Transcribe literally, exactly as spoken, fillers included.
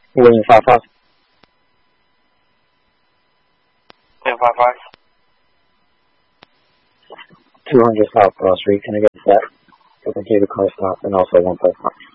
William five five. William five five. two hundred South Cross Street, can I get that? For computer car stop and also one five five.